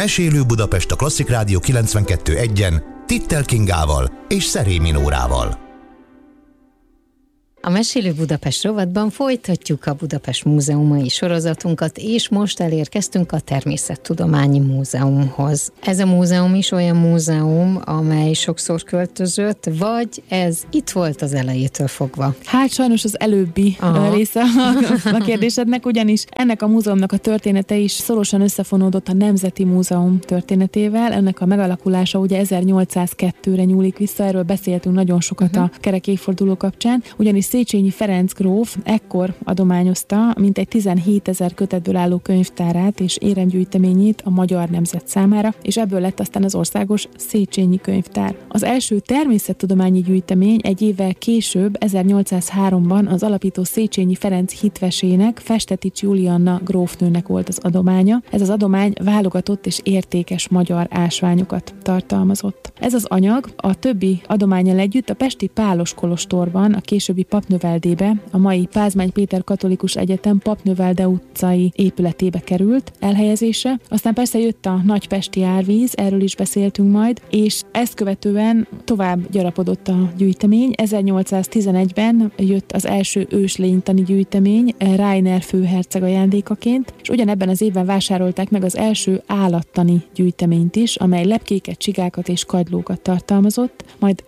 Mesélő Budapest a Klasszik Rádió 92.1-en Tittel Kingával és Szerémi Nórával. A Mesélő Budapest rovatban folytatjuk a Budapest múzeumai sorozatunkat, és most elérkeztünk a Természettudományi Múzeumhoz. Ez a múzeum is olyan múzeum, amely sokszor költözött, vagy ez itt volt az elejétől fogva? Hát sajnos az előbbi része a kérdésednek, ugyanis ennek a múzeumnak a története is szorosan összefonódott a Nemzeti Múzeum történetével. Ennek a megalakulása ugye 1802-re nyúlik vissza, erről beszéltünk nagyon sokat a kerek évforduló kapcsán, ugyanis Széchenyi Ferenc gróf ekkor adományozta mintegy 17 000 kötetből álló könyvtárát és éremgyűjteményét a magyar nemzet számára, és ebből lett aztán az országos Széchenyi könyvtár. Az első természettudományi gyűjtemény egy évvel később, 1803-ban az alapító Széchenyi Ferenc hitvesének, Festetics Julianna grófnőnek volt az adománya. Ez az adomány válogatott és értékes magyar ásványokat tartalmazott. Ez az anyag a többi adománnyal együtt a pesti Pálos kolostorban, a későbbi Papnövelde-be, a mai Pázmány Péter Katolikus Egyetem Papnövelde utcai épületébe került elhelyezésre. Aztán persze jött a nagypesti árvíz, erről is beszéltünk majd, és ezt követően tovább gyarapodott a gyűjtemény. 1811-ben jött az első őslénytani gyűjtemény Reiner főherceg ajándékaként, és ugyanebben az évben vásárolták meg az első állattani gyűjteményt is, amely lepkéket, csigákat és kagylókat tartalmazott. Majd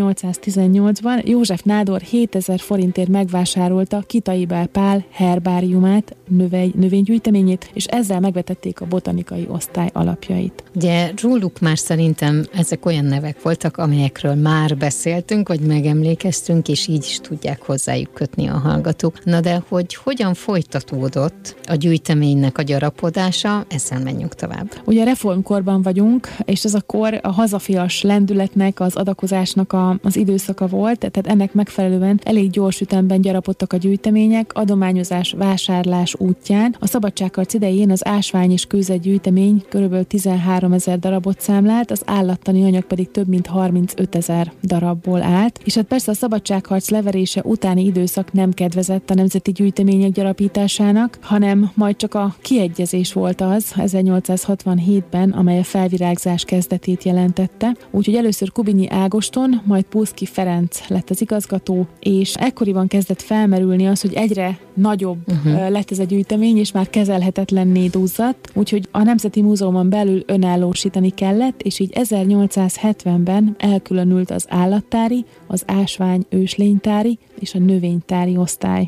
1818-ban József nádor 7000 forintért megvásárolta Kitai Bál Pál herbáriumát, növénygyűjteményét, és ezzel megvetették a botanikai osztály alapjait. Ugye róluk már szerintem ezek olyan nevek voltak, amelyekről már beszéltünk, vagy megemlékeztünk, és így is tudják hozzájuk kötni a hallgatók. Na de hogy hogyan folytatódott a gyűjteménynek a gyarapodása, ezzel menjünk tovább. Ugye reformkorban vagyunk, és ez a kor a hazafias lendületnek, az adakozásnak az időszaka volt, tehát ennek megfelelően elég gyors ütemben gyarapodtak a gyűjtemények, adományozás, vásárlás útján. A szabadságharc idején az ásvány és kőzetgyűjtemény kb. 13 000 darabot számlált, az állattani anyag pedig több mint 35 000 darabból állt. És hát persze a szabadságharc leverése utáni időszak nem kedvezett a nemzeti gyűjtemények gyarapításának, hanem majd csak a kiegyezés volt az 1867-ben, amely a felvirágzás kezdetét jelentette. Úgyhogy először Kubinyi Ágoston, majd Puszki Ferenc lett az igazgató, és ekkoriban kezdett felmerülni az, hogy egyre nagyobb lett ez a gyűjtemény, és már kezelhetetlenné duzzadt, úgyhogy a Nemzeti Múzeumon belül önállósítani kellett, és így 1870-ben elkülönült az állattári, az ásvány őslénytári és a növénytári osztály.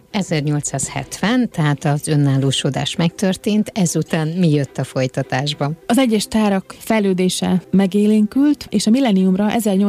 1870, tehát az önállósodás megtörtént, ezután mi jött a folytatásban? Az egyes tárak fejlődése megélénkült, és a millenniumra,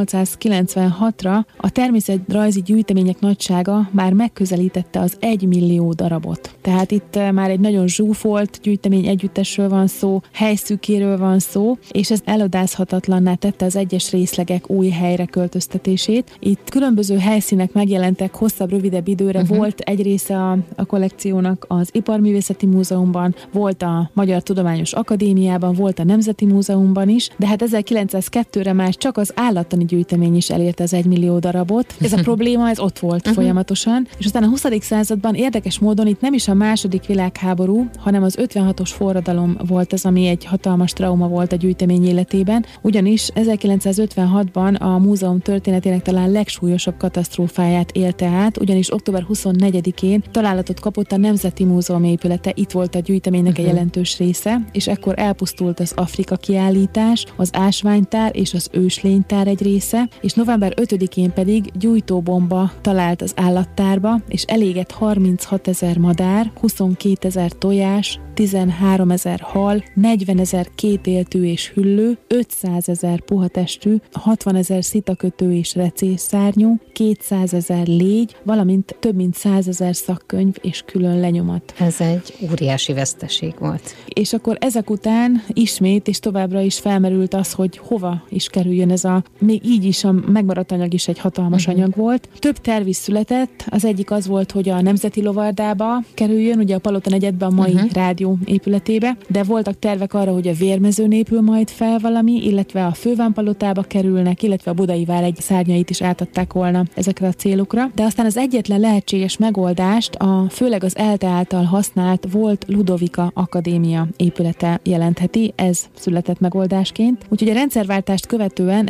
1896-ra a természetrajzi gyűjtemények nagysága már megközelítette az 1 millió darabot. Tehát itt már egy nagyon zsúfolt gyűjtemény együttesről van szó, helyszűkéről van szó, és ez eladázhatatlanná tette az egyes részlegek új helyre költöztetését. Itt különböző helyszínek megjelentek hosszabb, rövidebb időre. Volt egy része a kollekciónak az Iparművészeti Múzeumban, volt a Magyar Tudományos Akadémiában, volt a Nemzeti Múzeumban is, de hát 1902-re már csak az állattani gyűjtemény is elérte az 1 millió darabot. Ez a probléma, ez ott volt folyamatosan, és aztán a 20. században érdekes módon itt nem is a második világháború, hanem az 56-os forradalom volt az, ami egy hatalmas trauma volt a gyűjtemény életében, ugyanis 1956-ban a múzeum történetének talán legsúlyosabb katasztrófáját élte át, ugyanis október 24-én találatot kapott a Nemzeti Múzeum épülete, itt volt a gyűjteménynek egy jelentős része, és ekkor elpusztult az Afrika kiállítás, az ásványtár és az őslénytár egy része, és november 5-én pedig gyújtóbomba talált az állattárba, és elégett 36 000 madár, 22 000 tojás, 13 000 hal, 40 000 kétéltű és hüllő, 500 000 puhatestű, 60 000 szitakötő és recészárnyú, 200 000 légy, valamint több mint 100 000 szakkönyv és külön lenyomat. Ez egy óriási veszteség volt. És akkor ezek után ismét és továbbra is felmerült az, hogy hova is kerüljön ez még így is a megmaradt anyag is egy hatalmas anyag volt. Több terv is született, született. Az egyik az volt, hogy a Nemzeti Lovardába kerüljön, ugye a Palota negyedbe, a mai rádió épületébe, de voltak tervek arra, hogy a Vérmezőn épül majd fel valami, illetve a Fővámpalotába kerülnek, illetve a Budai Vár egy szárnyait is átadták volna ezekre a célokra. De aztán az egyetlen lehetséges megoldást főleg az ELTE által használt volt Ludovika Akadémia épülete jelentheti, ez született megoldásként. Úgyhogy a rendszerváltást követően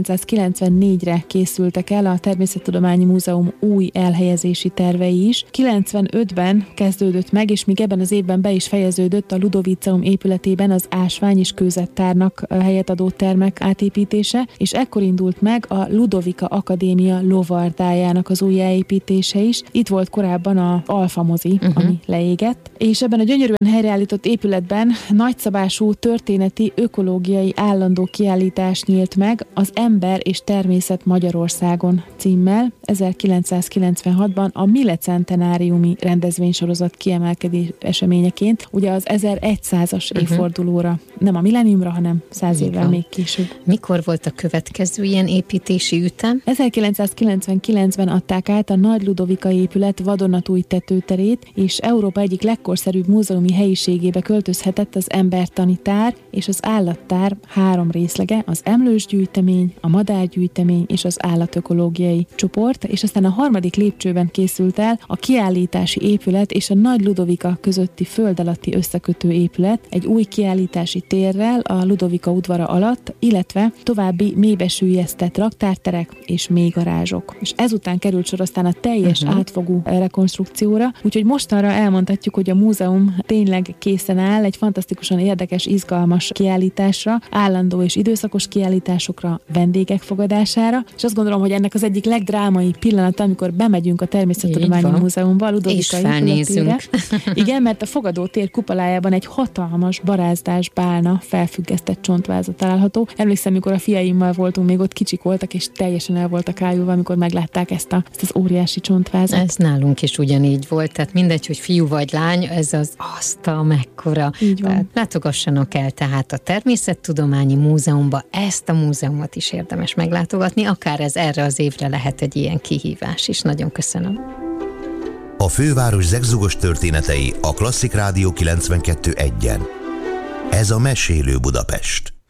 1994-re készültek el a Természettudományi Múzeum új elhelyezési tervei is. 95-ben kezdődött meg, és még ebben az évben be is fejeződött a Ludoviceum épületében az ásvány és kőzettárnak helyet adó termek átépítése, és ekkor indult meg a Ludovika Akadémia lovardájának az újjáépítése is. Itt volt korábban a Alfa mozi, ami leégett, és ebben a gyönyörűen helyreállított épületben nagyszabású történeti ökológiai állandó kiállítás nyílt meg az Ember és természet Magyarországon címmel 1996-ban a Millecentenáriumi rendezvénysorozat kiemelkedés eseményeként, ugye az 1100-as évfordulóra, nem a milleniumra, hanem 100 évvel még később. Mikor volt a következő ilyen építési ütem? 1999-ben adták át a Nagy Ludovika épület vadonatúj tetőterét, és Európa egyik legkorszerűbb múzeumi helyiségébe költözhetett az embertani tár és az állattár 3 részlege, az emlősgyűjtemény, a madárgyűjtemény és az állatökológiai csoport, és aztán a 3. lépcsőben készült el a kiállítási épület és a Nagy Ludovika közötti föld alatti összekötő épület egy új kiállítási térrel a Ludovika udvara alatt, illetve további mélybesüllyesztett raktárterek és mélygarázsok. És ezután került sor aztán a teljes átfogó rekonstrukcióra, úgyhogy mostanra elmondhatjuk, hogy a múzeum tényleg készen áll egy fantasztikusan érdekes, izgalmas kiállításra, állandó és időszakos kiállításokra, vendégek fogadására, és azt gondolom, hogy ennek az egyik legdrámai pillanata, amikor bemegyünk a Természettudományi Múzeumba, a Ludovika épületére. Igen, mert a fogadótér kupolájában egy hatalmas barázdás bálna felfüggesztett csontváza található. Emlékszem, mikor a fiaimmal voltunk, még ott kicsik voltak, és teljesen el voltak ájulva, amikor meglátták ezt az óriási csontvázat. Ez nálunk is ugyanígy volt, tehát mindegy, hogy fiú vagy lány, ez az asztal mekkora. Így van. Tehát látogassanak el tehát a Természettudományi Múzeumba, ezt a múzeumot is érdemes meglátogatni, akár ez erre az évre lehet egy ilyen kihívás is. Nagyon köszönöm. A főváros zegzugos történetei a Klasszik Rádió 92.1-en. Ez a Mesélő Budapest.